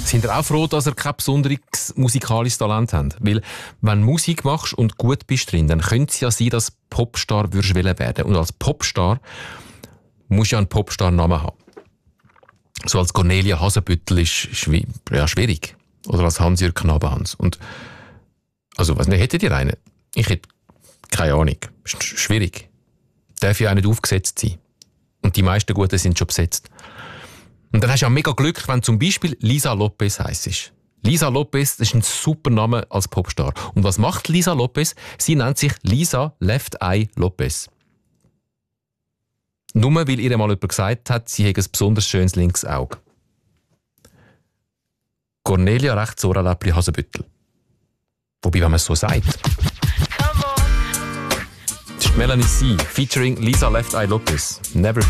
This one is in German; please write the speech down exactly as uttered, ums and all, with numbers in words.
Sind ihr auch froh, dass ihr kein besonderes musikalisches Talent habt? Weil, wenn du Musik machst und gut bist drin, dann könnte es ja sein, dass Popstar würdest wollen werden. Und als Popstar musst du ja einen Popstar-Namen haben. So als Cornelia Hasenbüttel ist schwi- ja, schwierig. Oder als Hans-Jürg Knabenhans. Und, also, was nicht, hättet ihr einen? Ich hätte keine Ahnung. Ist schwierig. Darf ja auch nicht aufgesetzt sein. Und die meisten Guten sind schon besetzt. Und dann hast du ja mega Glück, wenn zum Beispiel Lisa Lopez heisst. Lisa Lopez, das ist ein super Name als Popstar. Und was macht Lisa Lopez? Sie nennt sich Lisa Left Eye Lopez. Nur weil ihr mal jemand gesagt hat, sie hätte ein besonders schönes linkes Auge. Cornelia rechts Ohrenläppli Hasenbüttel. Wobei, wenn man es so sagt. Das ist Melanie C. featuring Lisa Left Eye Lopez. Never